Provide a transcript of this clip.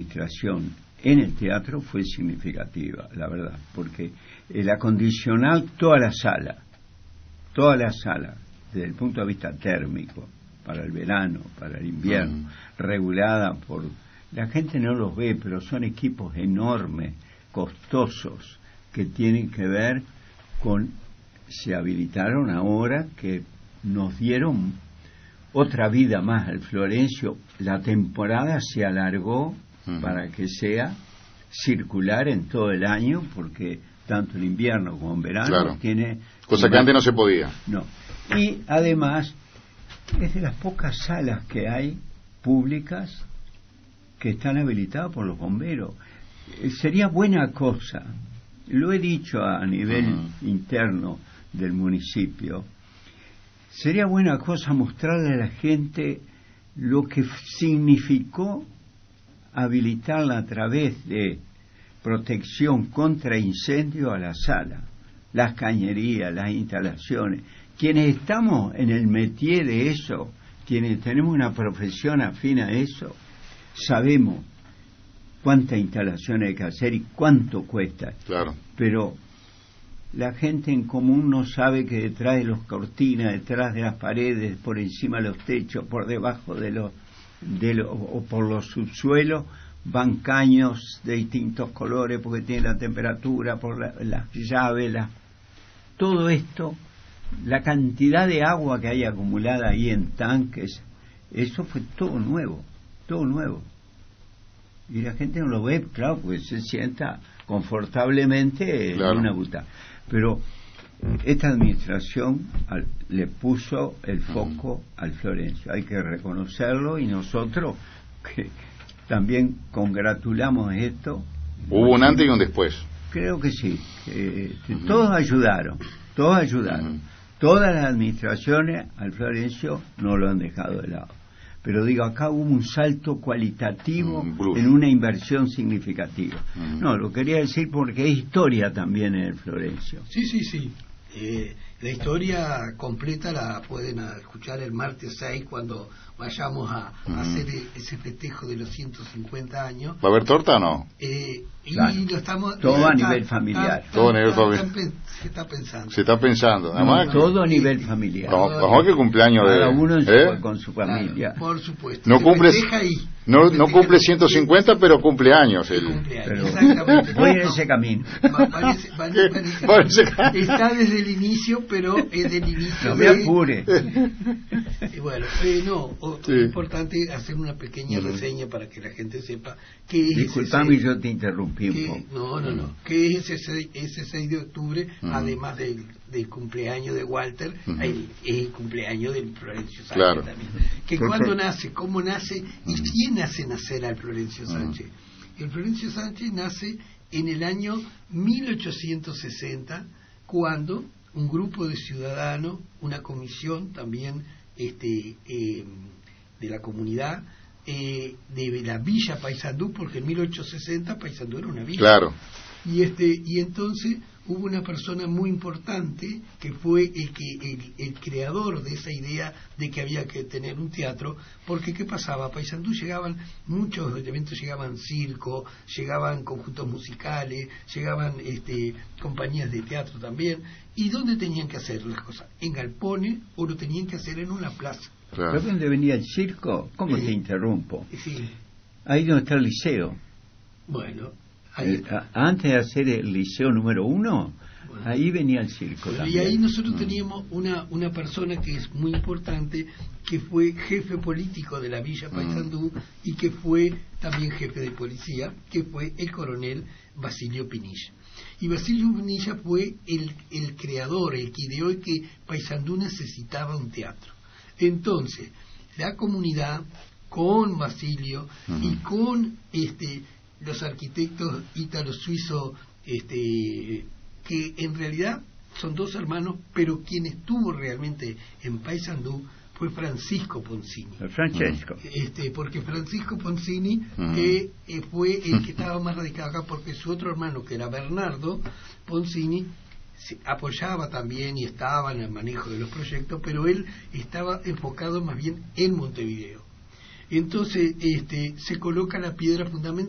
administración en el teatro fue significativa, la verdad, porque el acondicionar toda la sala, desde el punto de vista térmico, para el verano, para el invierno, regulada por... La gente no los ve, pero son equipos enormes, costosos, que tienen que ver con... Se habilitaron ahora que nos dieron otra vida más al Florencio. La temporada se alargó para que sea circular en todo el año, porque tanto el invierno como el verano tiene... Cosa que antes no se podía. No. Y además es de las pocas salas que hay públicas que están habilitadas por los bomberos. Sería buena cosa, lo he dicho a nivel interno del municipio, sería buena cosa mostrarle a la gente lo que significó habilitarla a través de protección contra incendio a la sala, las cañerías, las instalaciones. Quienes estamos en el métier de eso, quienes tenemos una profesión afín a eso, sabemos cuántas instalaciones hay que hacer y cuánto cuesta. Claro. Pero la gente en común no sabe que detrás de las cortinas, detrás de las paredes, por encima de los techos, por debajo o por los subsuelos, van caños de distintos colores porque tiene la temperatura, por las llaves, todo esto, la cantidad de agua que hay acumulada ahí en tanques, eso fue todo nuevo. Y la gente no lo ve, claro, pues se sienta confortablemente en una butaca. Pero esta administración le puso el foco al Florencio, hay que reconocerlo, y nosotros que también congratulamos esto. ¿Hubo un antes y un después? Creo que sí, todos ayudaron. Todas las administraciones al Florencio no lo han dejado de lado. Pero digo, acá hubo un salto cualitativo en una inversión significativa. No, lo quería decir porque es historia también en el Florencio. Sí. La historia completa la pueden escuchar el martes 6 cuando vayamos a hacer ese festejo de los 150 años. ¿Va a haber torta o no? Claro. Y lo estamos... Todo a nivel familiar. Todo a nivel familiar. Se está pensando. Además, todo a nivel familiar. Vamos que cumpleaños de... Cada uno con su familia. Claro, por supuesto. No cumple 150, pero cumpleaños. Pero voy en ese camino. Está desde el inicio, pero es del inicio. No me apure. Bueno, es importante hacer una pequeña reseña para que la gente sepa qué es. Disculpame, yo te interrumpí un poco. No. ¿Qué es ese 6 de octubre? Además del cumpleaños de Walter, es el cumpleaños del Florencio Sánchez también. ¿Cuándo nace? ¿Cómo nace? ¿Y quién hace nacer al Florencio Sánchez? El Florencio Sánchez nace en el año 1860, cuando un grupo de ciudadanos, una comisión también de la comunidad, de la Villa Paysandú, porque en 1860 Paysandú era una villa. Claro. Y entonces hubo una persona muy importante que fue el creador de esa idea de que había que tener un teatro, porque ¿qué pasaba? A Paysandú llegaban muchos elementos, llegaban circo, llegaban conjuntos musicales, llegaban compañías de teatro también. ¿Y dónde tenían que hacer las cosas? ¿En galpones o lo tenían que hacer en una plaza? Claro. ¿Dónde venía el circo? ¿Cómo te interrumpo? Sí. Ahí donde está el liceo. Bueno, antes de hacer el liceo número 1, ahí venía el circo. Y ahí nosotros teníamos una persona que es muy importante, que fue jefe político de la Villa Paysandú y que fue también jefe de policía, que fue el coronel Basilio Pinilla. Y Basilio Pinilla fue el creador, el que ideó que Paysandú necesitaba un teatro. Entonces, la comunidad, con Basilio y con los arquitectos ítalo-suizos, que en realidad son dos hermanos, pero quien estuvo realmente en Paysandú fue Francisco Poncini. Francesco. Porque Francisco Poncini fue el que estaba más radicado acá, porque su otro hermano, que era Bernardo Poncini, se apoyaba también y estaba en el manejo de los proyectos, pero él estaba enfocado más bien en Montevideo. Entonces se coloca la piedra fundamental